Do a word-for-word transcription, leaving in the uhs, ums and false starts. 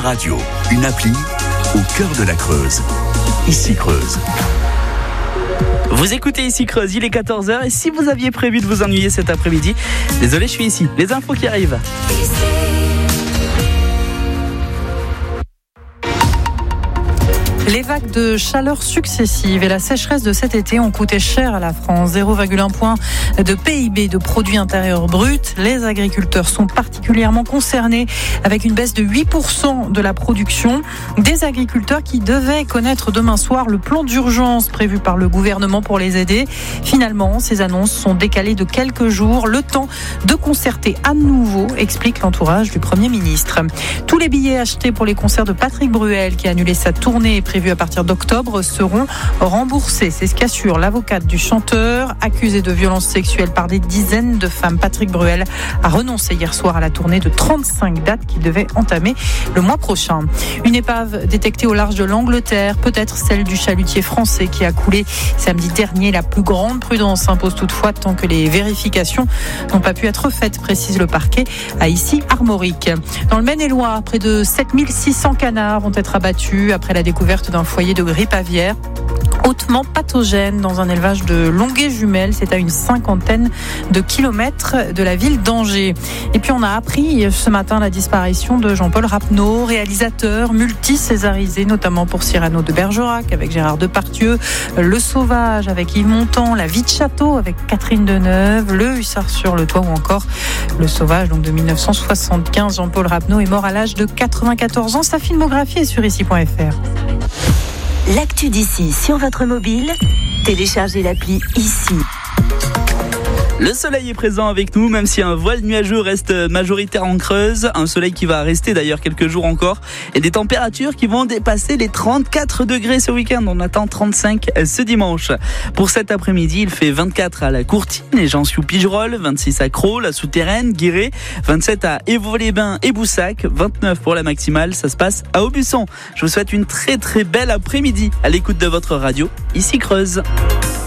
radio, une appli au cœur de la Creuse. Ici Creuse. Vous écoutez Ici Creuse, il est quatorze heures et si vous aviez prévu de vous ennuyer cet après-midi, désolé, je suis ici. Les infos qui arrivent. Les vagues de chaleur successives et la sécheresse de cet été ont coûté cher à la France. zéro virgule un point de P I B, de produit intérieur brut. Les agriculteurs sont particulièrement concernés avec une baisse de huit pour cent de la production. Des agriculteurs qui devaient connaître demain soir le plan d'urgence prévu par le gouvernement pour les aider. Finalement, ces annonces sont décalées de quelques jours. Le temps de concerter à nouveau, explique l'entourage du Premier ministre. Tous les billets achetés pour les concerts de Patrick Bruel, qui a annulé sa tournée prévue à partir d'octobre, seront remboursés. C'est ce qu'assure l'avocate du chanteur, accusé de violences sexuelles par des dizaines de femmes. Patrick Bruel a renoncé hier soir à la tournée de trente-cinq dates qu'il devait entamer le mois prochain. Une épave détectée au large de l'Angleterre, peut-être celle du chalutier français qui a coulé samedi dernier. La plus grande prudence s'impose toutefois tant que les vérifications n'ont pas pu être faites, précise le parquet à Issy-Armorique. Dans le Maine-et-Loire, près de sept mille six cents canards vont être abattus après la découverte d'un foyer de grippe aviaire hautement pathogène dans un élevage de Longuet-Jumelles. C'est à une cinquantaine de kilomètres de la ville d'Angers. Et puis on a appris ce matin la disparition de Jean-Paul Rapneau, réalisateur multi-césarisé, notamment pour Cyrano de Bergerac avec Gérard Depardieu, Le Sauvage avec Yves Montand, La Vie de Château avec Catherine Deneuve, Le Hussard sur le toit ou encore Le Sauvage donc de dix-neuf cent soixante-quinze. Jean-Paul Rapneau est mort à l'âge de quatre-vingt-quatorze ans. Sa filmographie est sur ici point f r. L'actu d'ici sur votre mobile, téléchargez l'appli Ici. Le soleil est présent avec nous, même si un voile nuageux reste majoritaire en Creuse. Un soleil qui va rester d'ailleurs quelques jours encore. Et des températures qui vont dépasser les trente-quatre degrés ce week-end. On attend trente-cinq ce dimanche. Pour cet après-midi, il fait vingt-quatre à la Courtine et Jansiou-Pigerolles, vingt-six à Crau, la Souterraine, Guéret, vingt-sept à Évaux-les-Bains et Boussac, vingt-neuf pour la maximale. Ça se passe à Aubusson. Je vous souhaite une très très belle après-midi à l'écoute de votre radio. Ici Creuse.